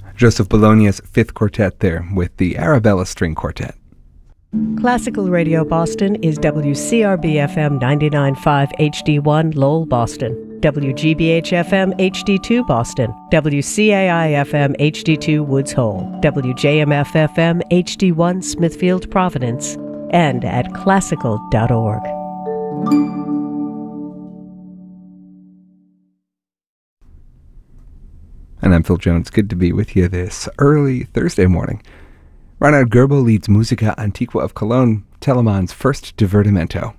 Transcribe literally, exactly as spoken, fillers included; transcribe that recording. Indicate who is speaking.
Speaker 1: Joseph Bologna's Fifth Quartet there with the Arabella String Quartet.
Speaker 2: Classical Radio Boston is W C R B F M ninety-nine point five H D one Lowell, Boston, W G B H F M H D two Boston, W C A I F M H D two Woods Hole, W J M F F M H D one Smithfield, Providence, and at classical dot org.
Speaker 1: And I'm Phil Jones. Good to be with you this early Thursday morning. Reinhard Goebel leads Musica Antiqua of Cologne, Telemann's first divertimento.